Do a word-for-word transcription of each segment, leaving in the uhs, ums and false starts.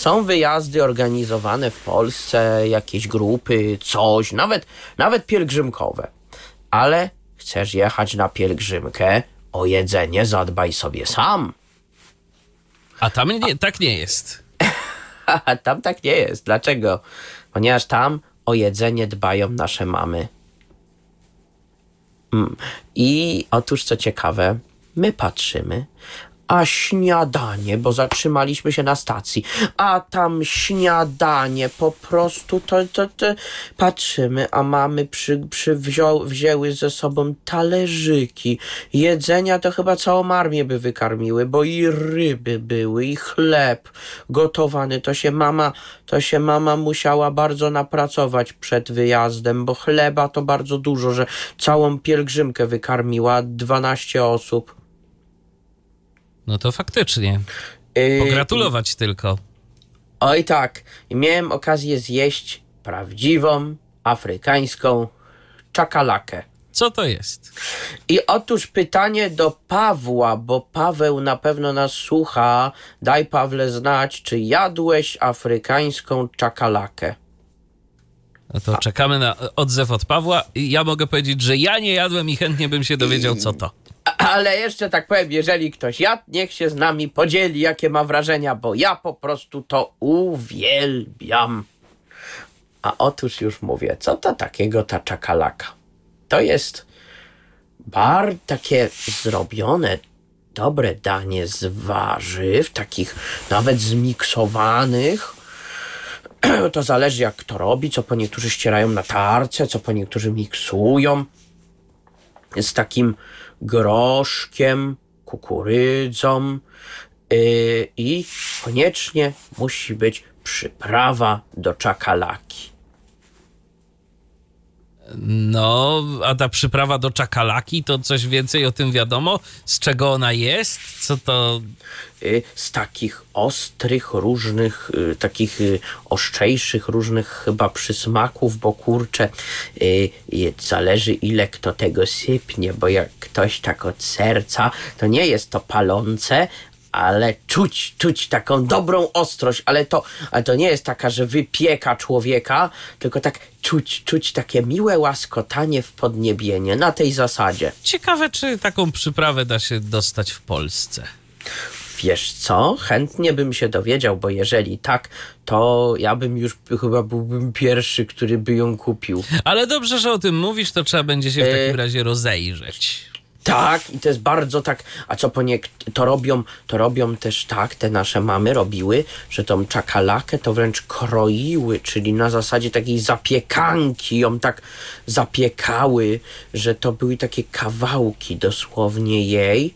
Są wyjazdy organizowane w Polsce, jakieś grupy, coś, nawet, nawet pielgrzymkowe. Ale chcesz jechać na pielgrzymkę, o jedzenie zadbaj sobie sam. A tam nie, tak nie jest. Tam tak nie jest. Dlaczego? Ponieważ tam o jedzenie dbają nasze mamy. Mm. I otóż co ciekawe, my patrzymy, a śniadanie, bo zatrzymaliśmy się na stacji, a tam śniadanie, po prostu to, to, to patrzymy, a mamy przy, przy wzią, wzięły ze sobą talerzyki. Jedzenia to chyba całą armię by wykarmiły, bo i ryby były, i chleb gotowany. To się mama, to się mama musiała bardzo napracować przed wyjazdem, bo chleba to bardzo dużo, że całą pielgrzymkę wykarmiła, dwanaście osób. No to faktycznie. Pogratulować yy, tylko. Oj tak. Miałem okazję zjeść prawdziwą, afrykańską czakalakę. Co to jest? I otóż pytanie do Pawła, bo Paweł na pewno nas słucha. Daj, Pawle, znać, czy jadłeś afrykańską czakalakę? No to czekamy na odzew od Pawła. I ja mogę powiedzieć, że ja nie jadłem i chętnie bym się dowiedział, co to. Ale jeszcze tak powiem, jeżeli ktoś jadł, niech się z nami podzieli, jakie ma wrażenia, bo ja po prostu to uwielbiam. A otóż już mówię, co to takiego ta czakalaka? To jest bar takie zrobione, dobre danie z warzyw, takich nawet zmiksowanych. To zależy, jak kto robi, co po niektórzy ścierają na tarce, co po niektórzy miksują. Z takim groszkiem, kukurydzą yy, i koniecznie musi być przyprawa do czakalaki. No, a ta przyprawa do czakalaki, to coś więcej o tym wiadomo? Z czego ona jest? Co to... Yy, z takich ostrych, różnych, yy, takich yy, ostrzejszych, różnych chyba przysmaków, bo kurczę, yy, yy, zależy ile kto tego sypnie, bo jak ktoś tak od serca, to nie jest to palące, ale czuć, czuć taką dobrą ostrość, ale to, ale to nie jest taka, że wypieka człowieka, tylko tak czuć, czuć takie miłe łaskotanie w podniebienie, na tej zasadzie. Ciekawe, czy taką przyprawę da się dostać w Polsce. Wiesz co? Chętnie bym się dowiedział, bo jeżeli tak, to ja bym już chyba byłbym pierwszy, który by ją kupił. Ale dobrze, że o tym mówisz, to trzeba będzie się w takim razie rozejrzeć. Tak, i to jest bardzo tak, a co po nie, to robią, to robią też tak, te nasze mamy robiły, że tą czakalakę to wręcz kroiły, czyli na zasadzie takiej zapiekanki ją tak zapiekały, że to były takie kawałki dosłownie jej.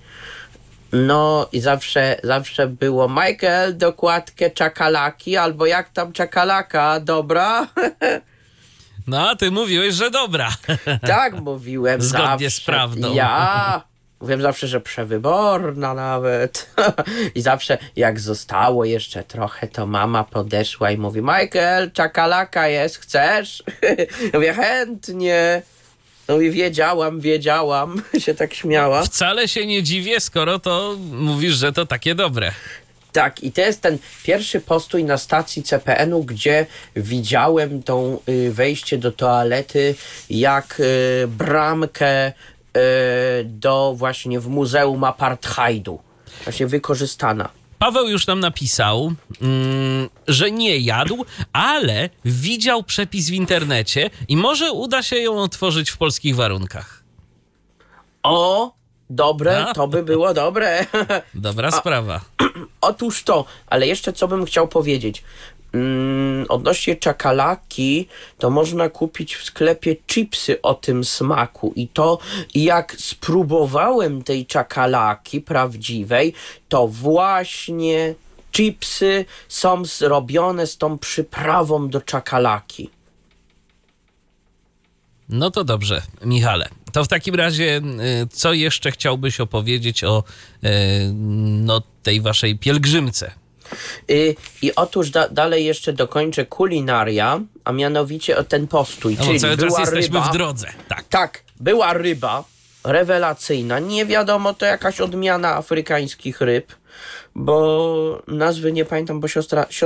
No i zawsze, zawsze było Michael, dokładkę czakalaki, albo jak tam czakalaka, dobra? No, a ty mówiłeś, że dobra. Tak mówiłem Zgodnie zawsze. z prawdą. Ja mówiłem zawsze, że przewyborna nawet. I zawsze jak zostało jeszcze trochę, to mama podeszła i mówi: Michael, czakalaka jest, chcesz? Ja mówię: chętnie. No i wiedziałam, wiedziałam, się tak śmiała. Wcale się nie dziwię, skoro to mówisz, że to takie dobre. Tak, i to jest ten pierwszy postój na stacji C P N u, gdzie widziałem tą y, wejście do toalety jak y, bramkę y, do właśnie w Muzeum Apartheidu. Właśnie wykorzystana. Paweł już nam napisał, mm, że nie jadł, ale widział przepis w internecie i może uda się ją otworzyć w polskich warunkach. O, dobre, A? to by było dobre. Dobra A, sprawa. Otóż to, ale jeszcze co bym chciał powiedzieć. Mm, odnośnie czakalaki, to można kupić w sklepie chipsy o tym smaku i to jak spróbowałem tej czakalaki prawdziwej, to właśnie chipsy są zrobione z tą przyprawą do czakalaki. No to dobrze, Michale. To w takim razie, co jeszcze chciałbyś opowiedzieć o no, tej waszej pielgrzymce? I, i otóż da, dalej jeszcze dokończę kulinaria, a mianowicie o ten postój, No, czyli cały była czas jesteśmy ryba. w drodze. Tak. Tak, była ryba rewelacyjna. Nie wiadomo, to jakaś odmiana afrykańskich ryb, bo nazwy nie pamiętam, bo siostra,